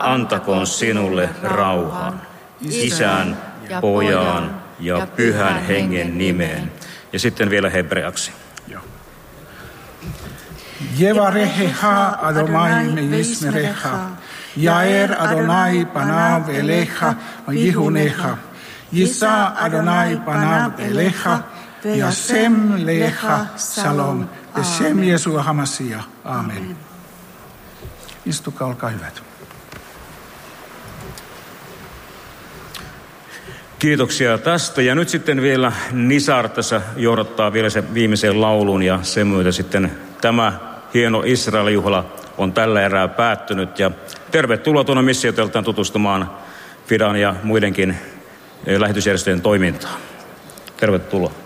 antakoon sinulle rauhan, Isän, Pojan ja Pyhän Hengen nimeen. Ja sitten vielä hebreaksi. Yevareha Adonai meismereha, Yaer Adonai panav elecha yihunecha, Yisa Adonai panav elecha, Yasem lecha salom, Beshem Yeshua HaMashiach. Amen. Istukaa, olkaa hyvät. Kiitoksia tästä. Ja nyt sitten vielä Nisar tässä johdattaa vielä sen viimeisen laulun ja sen myötä sitten tämä hieno Israel-juhla on tällä erää päättynyt. Ja tervetuloa tuonne missioteltaan tutustumaan Fidan ja muidenkin lähetysjärjestöjen toimintaan. Tervetuloa.